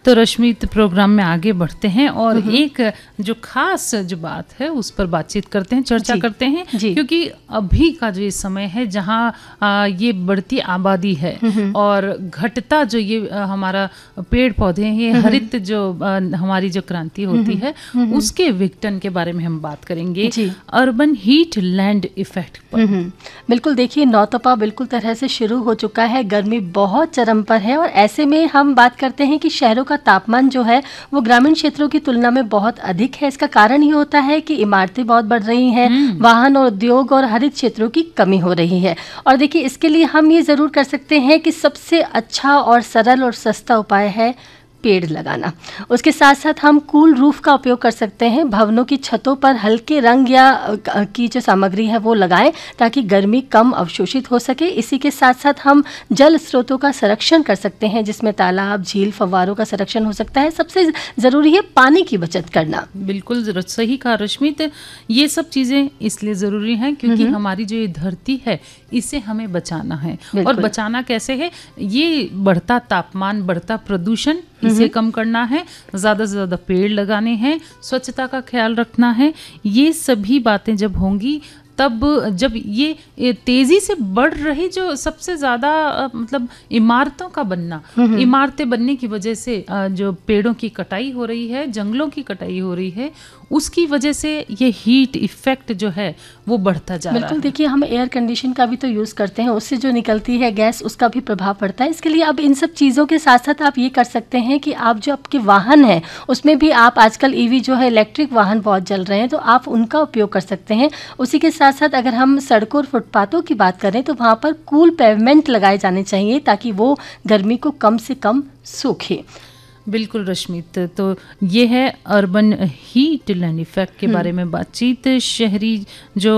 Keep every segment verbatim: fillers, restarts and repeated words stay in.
तो रश्मि, प्रोग्राम में आगे बढ़ते हैं और एक जो खास जो बात है उस पर बातचीत करते हैं, चर्चा करते हैं, क्योंकि अभी का जो ये समय है जहाँ ये बढ़ती आबादी है और घटता जो ये हमारा पेड़ पौधे हैं, ये हरित जो हमारी जो क्रांति होती है उसके विघटन के बारे में हम बात करेंगे, अर्बन हीट लैंड इफेक्ट पर। बिल्कुल, देखिए नौतपा बिल्कुल तरह से शुरू हो चुका है, गर्मी बहुत चरम पर है और ऐसे में हम बात करते हैं कि शहरों का तापमान जो है वो ग्रामीण क्षेत्रों की तुलना में बहुत अधिक है। इसका कारण ये होता है कि इमारतें बहुत बढ़ रही हैं, वाहन और उद्योग और हरित क्षेत्रों की कमी हो रही है। और देखिए इसके लिए हम ये ज़रूर कर सकते हैं कि सबसे अच्छा और सरल और सस्ता उपाय है पेड़ लगाना। उसके साथ साथ हम कूल रूफ का उपयोग कर सकते हैं, भवनों की छतों पर हल्के रंग या की जो सामग्री है वो लगाएं ताकि गर्मी कम अवशोषित हो सके। इसी के साथ साथ हम जल स्रोतों का संरक्षण कर सकते हैं, जिसमें तालाब, झील, फव्वारों का संरक्षण हो सकता है। सबसे ज़रूरी है पानी की बचत करना। बिल्कुल सही कहा रश्मि, ये सब चीज़ें इसलिए ज़रूरी हैं क्योंकि हमारी जो ये धरती है इसे हमें बचाना है। और बचाना कैसे है? ये बढ़ता तापमान, बढ़ता प्रदूषण, इसे कम करना है, ज़्यादा से ज़्यादा पेड़ लगाने हैं, स्वच्छता का ख्याल रखना है। ये सभी बातें जब होंगी तब जब ये तेज़ी से बढ़ रही जो सबसे ज़्यादा मतलब इमारतों का बनना, इमारतें बनने की वजह से जो पेड़ों की कटाई हो रही है, जंगलों की कटाई हो रही है, उसकी वजह से ये हीट इफेक्ट जो है वो बढ़ता जा रहा है। बिल्कुल, देखिए हम एयर कंडीशन का भी तो यूज़ करते हैं, उससे जो निकलती है गैस उसका भी प्रभाव पड़ता है। इसके लिए अब इन सब चीज़ों के साथ साथ आप ये कर सकते हैं कि आप जो आपके वाहन हैं उसमें भी आप आजकल ईवी जो है इलेक्ट्रिक वाहन बहुत चल रहे हैं, तो आप उनका उपयोग कर सकते हैं। उसी के साथ साथ अगर हम सड़कों और फुटपाथों की बात करें तो वहाँ पर कूल पेवमेंट लगाए जाने चाहिए ताकि वो गर्मी को कम से कम सूखे। बिल्कुल रश्मि, तो ये है अर्बन हीट लैंड इफेक्ट के बारे में बातचीत। शहरी जो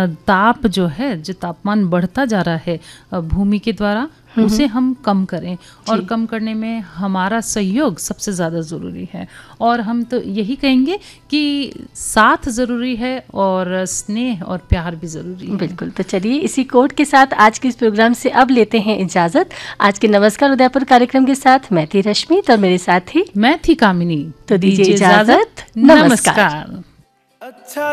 ताप जो है, जो तापमान बढ़ता जा रहा है भूमि के द्वारा, उसे हम कम करें और कम करने में हमारा सहयोग सबसे ज़्यादा ज़रूरी है। और हम तो यही कहेंगे कि साथ ज़रूरी है और स्नेह और प्यार भी ज़रूरी है। बिल्कुल, तो चलिए इसी कोट के साथ आज के इस प्रोग्राम से अब लेते हैं इजाज़त। आज के नमस्कार उदयपुर कार्यक्रम के साथ मैं थी रश्मि और मेरे साथ थी मैं थी कामिनी। तो दीजिए इजाज़त, नमस्कार।